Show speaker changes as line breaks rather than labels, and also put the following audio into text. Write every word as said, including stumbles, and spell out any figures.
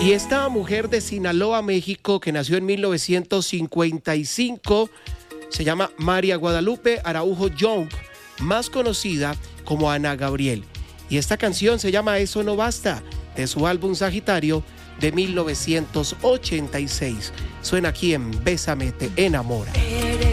Y esta mujer de Sinaloa, México, que nació en mil novecientos cincuenta y cinco, se llama María Guadalupe Araujo Young, más conocida como Ana Gabriel. Y esta canción se llama Eso no basta, de su álbum Sagitario de mil novecientos ochenta y seis. Suena aquí en Bésame, te enamora.